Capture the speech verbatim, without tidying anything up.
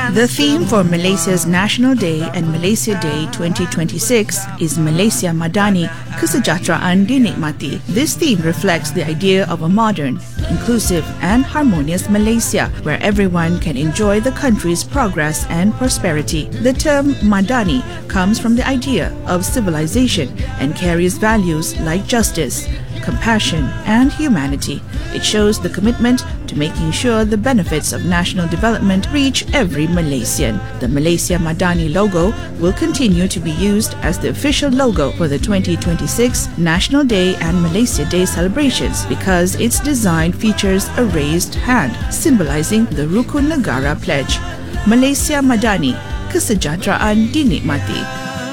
The theme for Malaysia's National Day and Malaysia Day twenty twenty-six is Malaysia Madani, Kesejahteraan Dinikmati. This theme reflects the idea of a modern, inclusive and harmonious Malaysia where everyone can enjoy the country's progress and prosperity. The term Madani comes from the idea of civilization and carries values like justice, compassion and humanity. It shows the commitment to making sure the benefits of national development reach every Malaysian. The Malaysia Madani logo will continue to be used as the official logo for the twenty twenty-six National Day and Malaysia Day celebrations because its design features a raised hand, symbolizing the Rukun Negara Pledge. Malaysia Madani, Kesejahteraan Dinikmati.